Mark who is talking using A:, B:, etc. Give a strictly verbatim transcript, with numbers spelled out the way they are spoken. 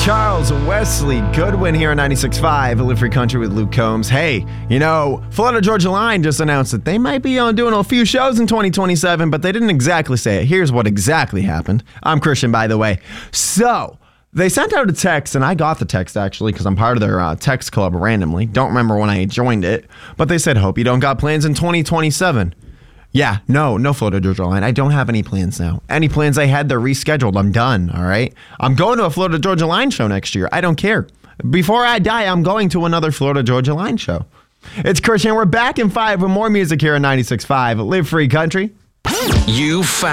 A: Charles Wesley Goodwin here on ninety-six point five, Live Free Country with Luke Combs. Hey, you know, Florida Georgia Line just announced that they might be on doing a few shows in twenty twenty-seven, but they didn't exactly say it. Here's what exactly happened. I'm Christian, by the way. So, they sent out a text, and I got the text, actually, because I'm part of their uh, text club randomly. Don't remember when I joined it, but they said, hope you don't got plans in twenty twenty-seven. Yeah, no, no Florida Georgia Line. I don't have any plans now. Any plans I had, they're rescheduled. I'm done, all right? I'm going to a Florida Georgia Line show next year. I don't care. Before I die, I'm going to another Florida Georgia Line show. It's Christian. We're back in five with more music here on ninety-six point five. Live Free Country.
B: You found